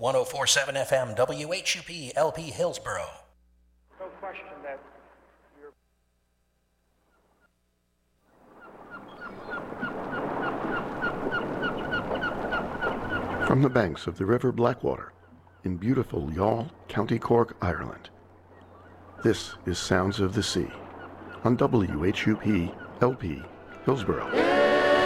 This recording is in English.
104.7 FM WHUP LP Hillsboro. No question that From the banks of the River Blackwater in beautiful Youghal, County Cork, Ireland, this is Sounds of the Sea on WHUP LP Hillsboro.